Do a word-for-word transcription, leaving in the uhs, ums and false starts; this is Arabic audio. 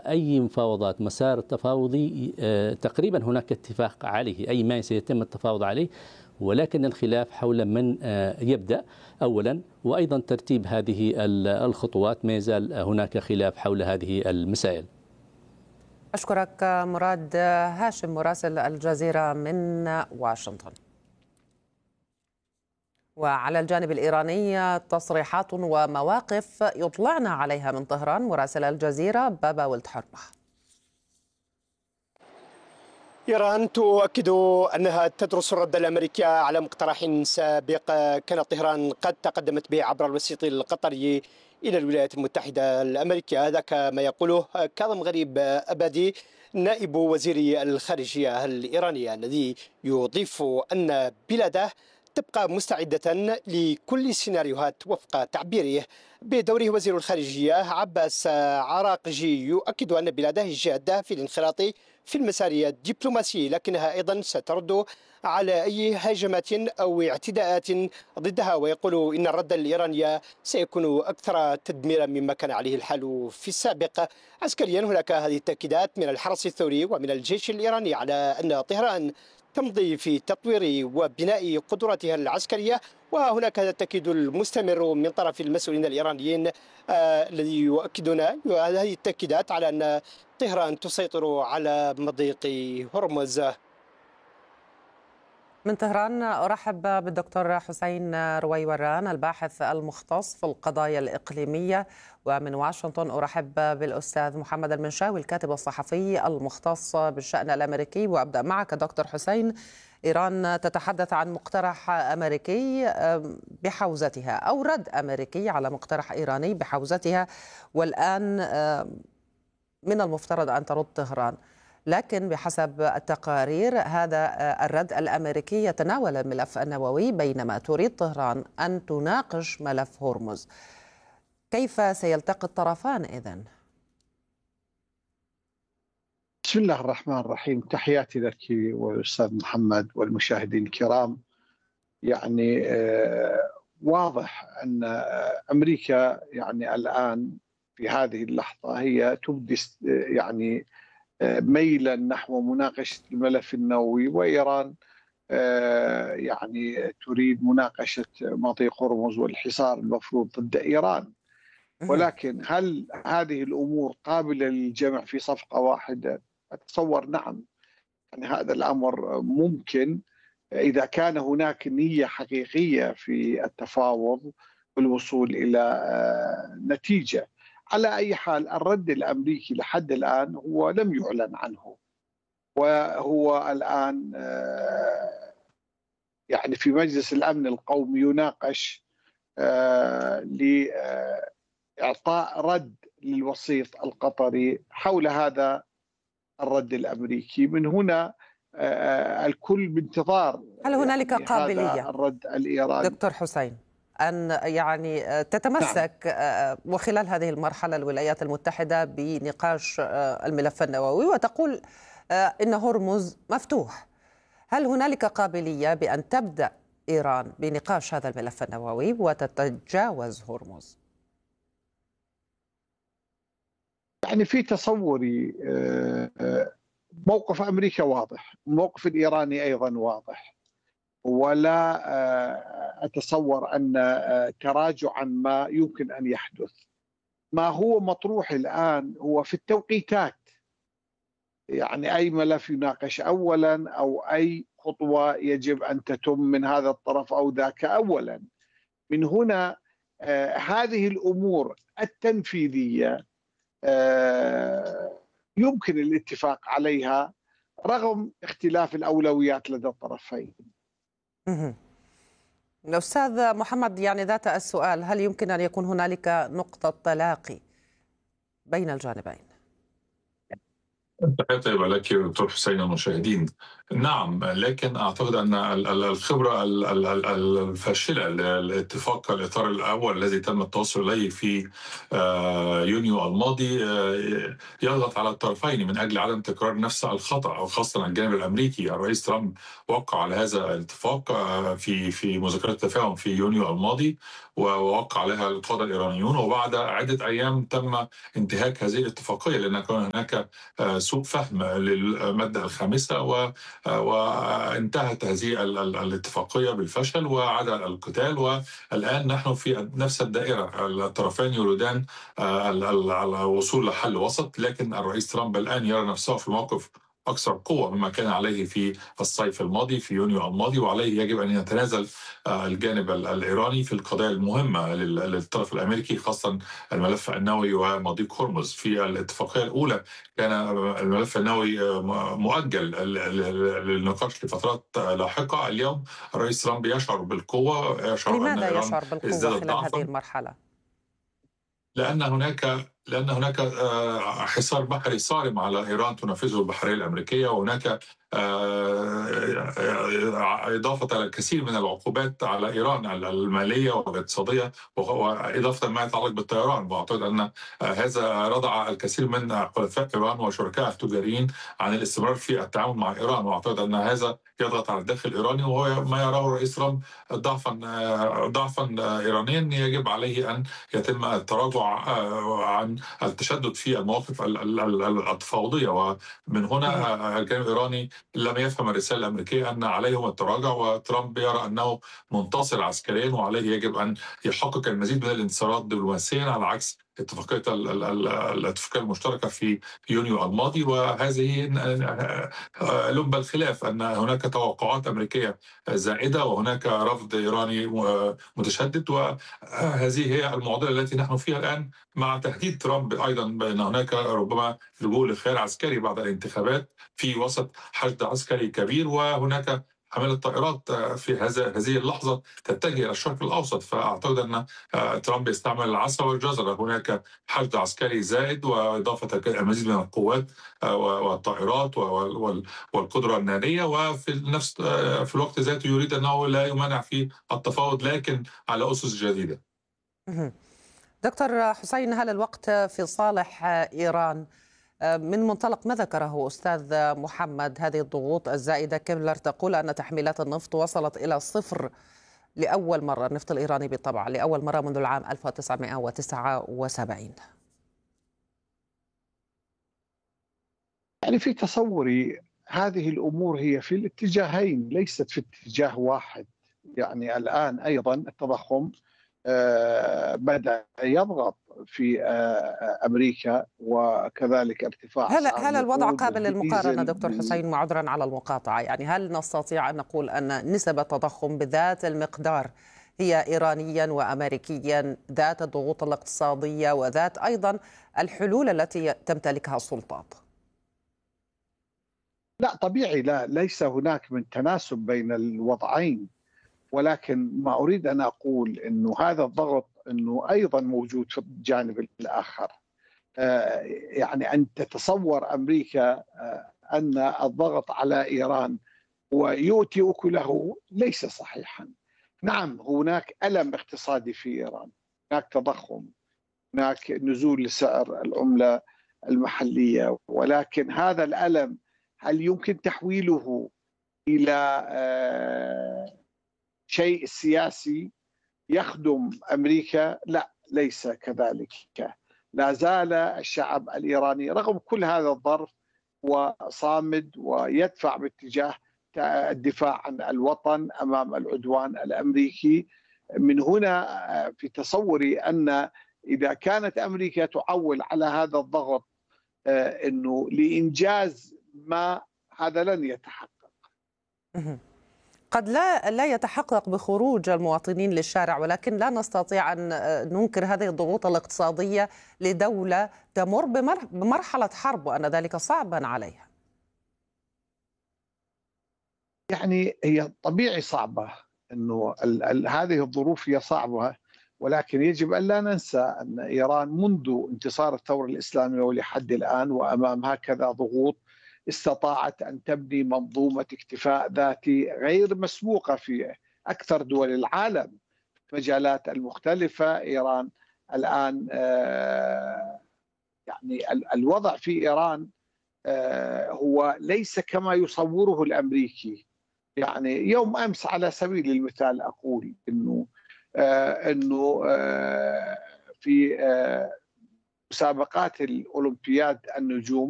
أي مفاوضات مسار التفاوضي تقريبا هناك اتفاق عليه، أي ما سيتم التفاوض عليه، ولكن الخلاف حول من يبدأ أولا، وأيضا ترتيب هذه الخطوات ما يزال هناك خلاف حول هذه المسائل. أشكرك مراد هاشم مراسل الجزيرة من واشنطن. وعلى الجانب الإيراني تصريحات ومواقف يطلعنا عليها من طهران، مراسل الجزيرة بابا ولد حرمة. إيران تؤكد أنها تدرس الرد الأمريكي على مقترح سابق كانت طهران قد تقدمت به عبر الوسيط القطري إلى الولايات المتحدة الأمريكية. هذا ما يقوله كاظم غريب أبادي نائب وزير الخارجية الإيرانية، الذي يضيف أن بلاده تبقى مستعدة لكل سيناريوهات وفق تعبيره. بدوره وزير الخارجية عباس عراقجي يؤكد أن بلاده جادة في الانخراط في المسار الدبلوماسي، لكنها أيضا سترد على أي هجمات أو اعتداءات ضدها، ويقول إن الرد الإيراني سيكون أكثر تدميرا مما كان عليه الحال في السابق. عسكريا هناك هذه التأكيدات من الحرس الثوري ومن الجيش الإيراني على أن طهران تمضي في تطوير وبناء قدراتها العسكرية، وهناك هذا التأكيد المستمر من طرف المسؤولين الإيرانيين آه الذي يؤكدون هذه التأكيدات على أن طهران تسيطر على مضيق هرمز. من طهران أرحب بالدكتور حسين رويوران الباحث المختص في القضايا الإقليمية، ومن واشنطن أرحب بالأستاذ محمد المنشاوي الكاتب الصحفي المختص بالشأن الأمريكي. وأبدأ معك دكتور حسين. إيران تتحدث عن مقترح أمريكي بحوزتها أو رد أمريكي على مقترح إيراني بحوزتها، والآن من المفترض أن ترد طهران، لكن بحسب التقارير هذا الرد الأمريكي يتناول الملف النووي، بينما تريد طهران أن تناقش ملف هرمز. كيف سيلتقي الطرفان إذن؟ بسم الله الرحمن الرحيم، تحياتي لك والأستاذ محمد والمشاهدين الكرام. يعني واضح أن أمريكا يعني الآن في هذه اللحظة هي تبدي يعني ميلا نحو مناقشة الملف النووي، وإيران يعني تريد مناقشة مضيق هرمز والحصار المفروض ضد إيران. ولكن هل هذه الأمور قابلة للجمع في صفقة واحدة؟ أتصور نعم. يعني هذا الأمر ممكن إذا كان هناك نية حقيقية في التفاوض والوصول إلى نتيجة. على أي حال الرد الأمريكي لحد الآن هو لم يعلن عنه، وهو الآن يعني في مجلس الأمن القومي يناقش لإعطاء رد للوسيط القطري حول هذا الرد الأمريكي. من هنا الكل بانتظار هل هنالك يعني قابلية هذا الرد الإيراني دكتور حسين أن يعني تتمسك نعم. وخلال هذه المرحلة الولايات المتحدة بنقاش الملف النووي وتقول إن هرمز مفتوح، هل هنالك قابلية بأن تبدأ إيران بنقاش هذا الملف النووي وتتجاوز هرمز؟ يعني في تصوري موقف أمريكا واضح، موقف الإيراني أيضا واضح، ولا أتصور أن تراجعا ما يمكن أن يحدث. ما هو مطروح الآن هو في التوقيتات، يعني أي ملف يناقش أولا أو أي خطوة يجب أن تتم من هذا الطرف أو ذاك أولا. من هنا هذه الأمور التنفيذية يمكن الاتفاق عليها رغم اختلاف الأولويات لدى الطرفين. أستاذ محمد، يعني ذات السؤال، هل يمكن أن يكون هنالك نقطة تلاقي بين الجانبين؟ تحياتي لك دكتور حسين والمشاهدين. نعم، لكن أعتقد أن الخبرة الفاشلة للاتفاق الإطار الأول الذي تم التوصل إليه في يونيو الماضي يضغط على الطرفين من أجل عدم تكرار نفس الخطأ، أو خاصة الجانب الأمريكي. الرئيس ترامب وقع على هذا الاتفاق في في مذكرات التفاهم في يونيو الماضي، ووقع عليها القادة الإيرانيون، وبعد عدة أيام تم انتهاك هذه الاتفاقية لأن كان هناك سوء فهم للمادة الخامسة، و وانتهت هذه الاتفاقية بالفشل وعاد القتال. والآن نحن في نفس الدائرة، الطرفين يريدان الوصول لحل وسط، لكن الرئيس ترامب الآن يرى نفسه في موقف أكثر قوة مما كان عليه في الصيف الماضي في يونيو الماضي، وعليه يجب أن يتنازل الجانب الإيراني في القضايا المهمة للطرف الأمريكي، خاصة الملف النووي ومضيق هرمز. في الاتفاقية الأولى كان الملف النووي مؤجل للنقاش لفترات لاحقة. اليوم الرئيس ترامب يشعر بالقوة، يشعر لماذا أن إيران يشعر بالقوة ازدادت خلال هذه ضعفا، المرحلة؟ لأن هناك لأن هناك حصار بحري صارم على إيران تنفذه البحرية الأمريكية، وهناك إضافة الكثير من العقوبات على إيران المالية والاقتصادية، وإضافة ما يتعلق بالطيران. وأعتقد أن هذا رضع الكثير من حلفاء إيران وشركائها التجاريين عن الاستمرار في التعامل مع إيران، وأعتقد أن هذا يضغط على الداخل الإيراني، وهو ما يراه الرئيس ترامب ضعفا ضعفا إيرانيا يجب عليه أن يتم التراجع عن التشدد في المواقف التفاوضية. ومن هنا الجانب الإيراني لم يفهم الرسالة الأمريكية أن عليهم التراجع، وترامب يرى أنه منتصر عسكريا وعليه يجب أن يحقق المزيد من الانتصارات دبلوماسيا، على عكس اتفاقية الاتفاقية المشتركة في يونيو الماضي. وهذه لب الخلاف، أن هناك توقعات أمريكية زائدة وهناك رفض إيراني متشدد، وهذه هي المعضلة التي نحن فيها الآن، مع تهديد ترامب أيضا بأن هناك ربما لجوء لخيار عسكري بعد الانتخابات في وسط حشد عسكري كبير، وهناك حملة طائرات في هذا هذه اللحظة تتجه إلى الشرق الأوسط. فأعتقد أن ترامب يستعمل العصا والجزر، هناك حشد عسكري زائد وإضافة المزيد من القوات والطائرات والقدرة النارية، وفي نفس في الوقت ذاته يريد أنه لا يمانع في التفاوض لكن على أسس جديدة. دكتور حسين، هل الوقت في صالح إيران؟ من منطلق ما ذكره أستاذ محمد، هذه الضغوط الزائدة، كيبلر تقول أن تحميلات النفط وصلت إلى صفر لأول مرة، النفط الإيراني بالطبع لأول مرة منذ العام ألف وتسعمائة وتسعة وسبعين. يعني في تصوري هذه الأمور هي في الاتجاهين ليست في اتجاه واحد. يعني الآن أيضا التضخم بدأ يضغط في أمريكا، وكذلك ارتفاع هل هل الوضع قابل للمقارنة دكتور حسين، معذرا على المقاطعة؟ يعني هل نستطيع أن نقول أن نسب التضخم بذات المقدار هي إيرانيا وأمريكيا، ذات الضغوط الاقتصادية وذات أيضا الحلول التي تمتلكها السلطات؟ لا طبيعي، لا ليس هناك من تناسب بين الوضعين، ولكن ما أريد أن أقول أنه هذا الضغط أنه أيضا موجود في الجانب الآخر. يعني أن تتصور أمريكا أن الضغط على إيران ويؤتي أكله ليس صحيحا. نعم هناك ألم اقتصادي في إيران، هناك تضخم، هناك نزول لسعر العملة المحلية، ولكن هذا الألم هل يمكن تحويله إلى شيء سياسي يخدم أمريكا؟ لا، ليس كذلك. لا زال الشعب الإيراني رغم كل هذا الظرف وصامد ويدفع باتجاه الدفاع عن الوطن أمام العدوان الأمريكي. من هنا في تصوري أن إذا كانت أمريكا تعول على هذا الضغط أنه لإنجاز ما، هذا لن يتحقق. قد لا لا يتحقق بخروج المواطنين للشارع، ولكن لا نستطيع أن ننكر هذه الضغوط الاقتصادية لدولة تمر بمرحلة حرب، وأن ذلك صعبا عليها. يعني هي طبيعي صعبة، أنه ال ال هذه الظروف هي صعبة، ولكن يجب أن لا ننسى أن إيران منذ انتصار الثورة الإسلامية ولحد الآن وأمام هكذا ضغوط استطاعت أن تبني منظومة اكتفاء ذاتي غير مسبوقة في أكثر دول العالم في المجالات المختلفة. إيران الآن يعني الوضع في إيران هو ليس كما يصوره الأمريكي. يعني يوم أمس على سبيل المثال أقول إنه إنه في مسابقات الأولمبياد النجوم